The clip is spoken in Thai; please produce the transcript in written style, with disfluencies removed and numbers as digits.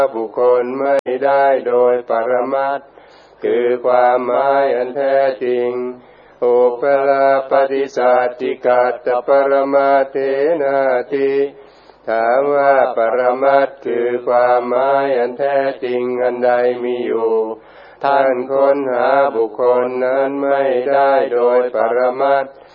บุคคลไม่ได้โดยปรมัตถ์คือความหมายอันแท้จริงอุปลาปฏิสัตติกัตตปรมาเถนาติถามว่าปรมัตถ์คือความหมายอันแท้จริงอันใดมีอยู่ท่านค้นหาบุคคลนั้นไม่ได้โดยปรมัตถ์